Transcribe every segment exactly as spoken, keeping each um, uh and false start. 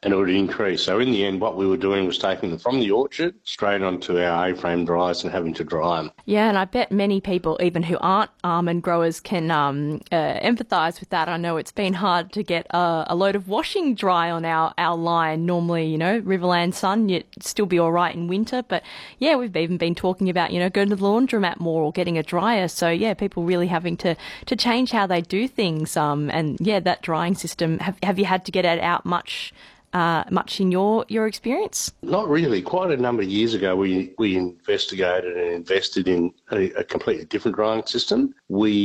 and it would increase. So in the end, what we were doing was taking them from the orchard straight onto our A-frame dryers and having to dry them. Yeah, and I bet many people, even who aren't almond growers, can um, uh, empathise with that. I know it's been hard to get uh, a load of washing dry on our, our line. Normally, you know, Riverland Sun, you'd still be all right in winter. But yeah, we've even been talking about, you know, going to the laundromat more or getting a dryer. So yeah, people really having to, to change how they do things. Um, and yeah, that drying system, have, have you had to get it out much Uh, much in your, your experience? Not really. Quite a number of years ago, we, we investigated and invested in a, a completely different drying system.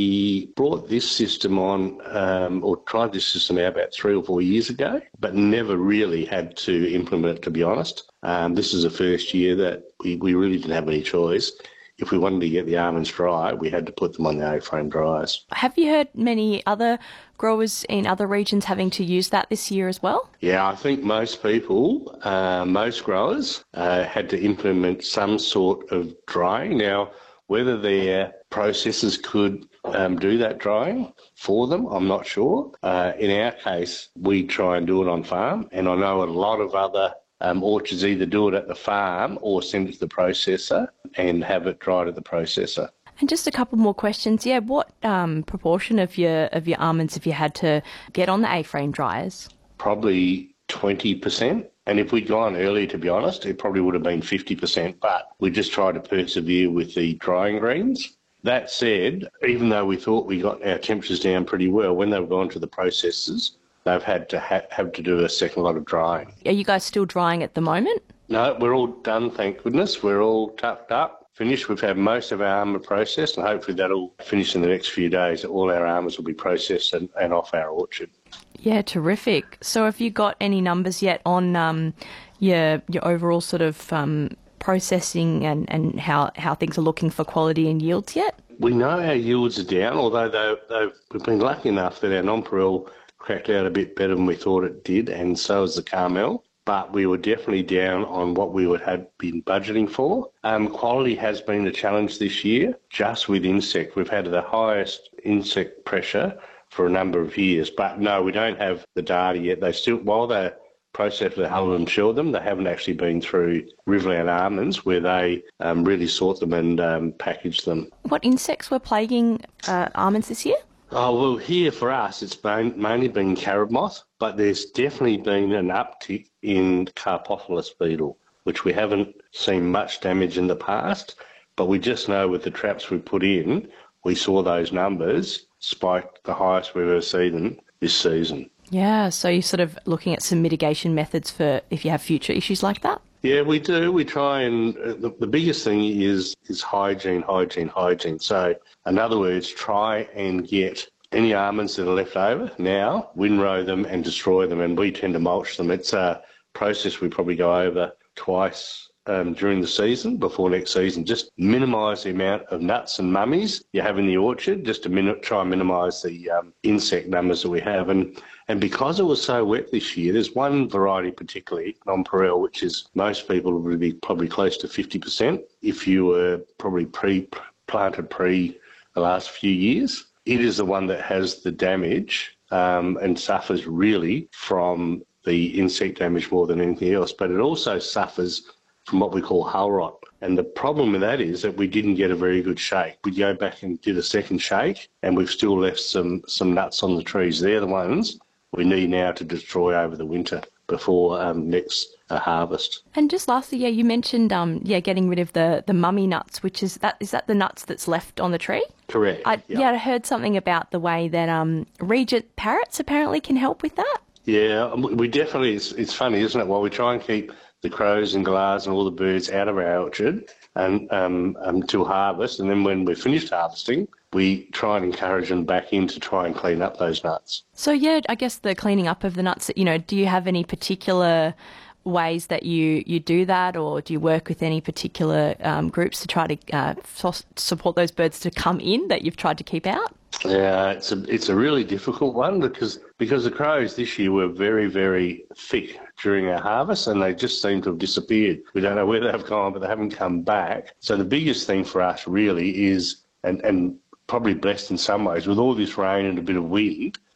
We brought this system on, um, or tried this system out about three or four years ago, but never really had to implement it, to be honest. Um, this is the first year that we, we really didn't have any choice. If we wanted to get the almonds dry, we had to put them on the A-frame dryers. Have you heard many other growers in other regions having to use that this year as well? Yeah, I think most people, uh, most growers, uh, had to implement some sort of drying. Now, whether their processors could um, do that drying for them, I'm not sure. Uh, in our case, we try and do it on farm, and I know a lot of other Um, orchards either do it at the farm or send it to the processor and have it dried at the processor. And just a couple more questions. Yeah, what um, proportion of your of your almonds have you had to get on the A-frame dryers? Probably twenty percent. And if we'd gone earlier, to be honest, it probably would have been fifty percent. But we just tried to persevere with the drying greens. That said, even though we thought we got our temperatures down pretty well, when they've gone to the processors, they've had to ha- have to do a second lot of drying. Are you guys still drying at the moment? No, we're all done, thank goodness. We're all tucked up, finished. We've had most of our almond processed, and hopefully that'll finish in the next few days. All our almonds will be processed and, and off our orchard. Yeah, terrific. So have you got any numbers yet on um, your your overall sort of um, processing and, and how, how things are looking for quality and yields yet? We know our yields are down, although they've, they've, we've been lucky enough that our nonpareil cracked out a bit better than we thought it did, and so has the Carmel. But we were definitely down on what we would have been budgeting for. Um, quality has been a challenge this year, just with insect. We've had the highest insect pressure for a number of years. But no, we don't have the data yet. They still, while they're processed with Hallam and Shield them, they haven't actually been through Riverland Almonds, where they um, really sort them and um, package them. What insects were plaguing uh, almonds this year? Oh, well, here for us, it's been, mainly been carrot moth, but there's definitely been an uptick in Carpophilus beetle, which we haven't seen much damage in the past, but we just know with the traps we put in, we saw those numbers spike the highest we've ever seen them this season. Yeah, so you're sort of looking at some mitigation methods for if you have future issues like that? Yeah, we do. We try and uh, the, the biggest thing is is hygiene, hygiene, hygiene. So, in other words, try and get any almonds that are left over now, windrow them and destroy them, and we tend to mulch them. It's a process we probably go over twice um, during the season before next season. Just minimise the amount of nuts and mummies you have in the orchard, just to min- try and minimise the um, insect numbers that we have. And And because it was so wet this year, there's one variety particularly, nonpareil, which is most people would be probably close to fifty percent if you were probably pre-planted pre the last few years. It is the one that has the damage um, and suffers really from the insect damage more than anything else, but it also suffers from what we call hull rot. And the problem with that is that we didn't get a very good shake. We go back and did a second shake, and we've still left some, some nuts on the trees. They're the ones we need now to destroy over the winter before um, next uh, harvest. And just lastly, yeah, you mentioned um, yeah, getting rid of the, the mummy nuts, which is that is that the nuts that's left on the tree? Correct. I, yep. Yeah, I heard something about the way that um, Regent parrots apparently can help with that. Yeah, we definitely, it's, it's funny, isn't it? While we try and keep the crows and galahs and all the birds out of our orchard and um, until harvest, and then when we're finished harvesting, we try and encourage them back in to try and clean up those nuts. So, yeah, I guess the cleaning up of the nuts, you know, do you have any particular ways that you, you do that, or do you work with any particular um, groups to try to uh, support those birds to come in that you've tried to keep out? Yeah, it's a it's a really difficult one because because the crows this year were very, very thick during our harvest, and they just seem to have disappeared. We don't know where they've gone, but they haven't come back. So the biggest thing for us really is, and, and probably blessed in some ways, with all this rain and a bit of wind,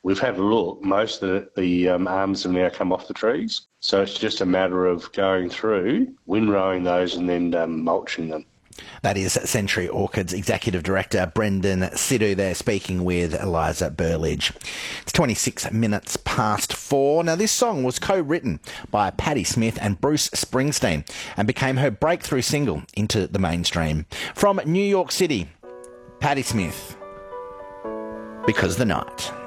we've had a look. Most of the, the um, arms have now come off the trees. So it's just a matter of going through, windrowing those and then um, mulching them. That is Century Orchids Executive Director Brendan Sidhu there, speaking with Eliza Burledge. It's twenty-six minutes past four. Now, this song was co-written by Patti Smith and Bruce Springsteen and became her breakthrough single into the mainstream. From New York City, Patti Smith, Because the Night.